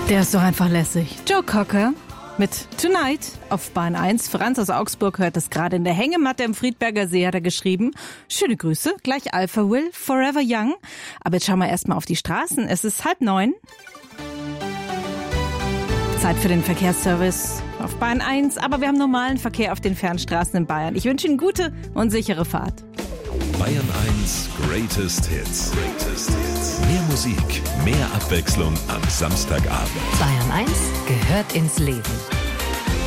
Der ist doch einfach lässig. Joe Cocker mit Tonight auf Bahn 1. Franz aus Augsburg hört es gerade in der Hängematte im Friedberger See, hat er geschrieben. Schöne Grüße, gleich Alpha Will, Forever Young. Aber jetzt schauen wir erstmal auf die Straßen. Es ist 8:30. Zeit für den Verkehrsservice auf Bahn 1. Aber wir haben normalen Verkehr auf den Fernstraßen in Bayern. Ich wünsche Ihnen gute und sichere Fahrt. Bayern 1 Greatest Hits. Mehr Musik, mehr Abwechslung am Samstagabend. Bayern 1 gehört ins Leben.